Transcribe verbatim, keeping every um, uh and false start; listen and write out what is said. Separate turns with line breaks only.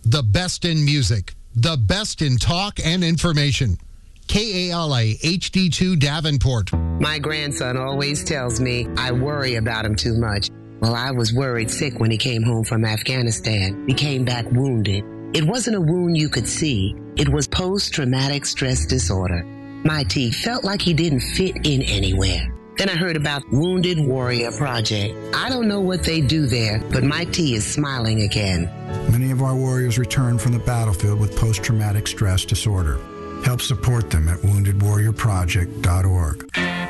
The best in music. The best in talk and information. K A L A H D two Davenport.
My grandson always tells me I worry about him too much. Well, I was worried sick when he came home from Afghanistan. He came back wounded. It wasn't a wound you could see. It was post-traumatic stress disorder. My T felt like he didn't fit in anywhere. Then I heard about Wounded Warrior Project. I don't know what they do there, but my T is smiling again.
Many of our warriors return from the battlefield with post-traumatic stress disorder. Help support them at wounded warrior project dot org.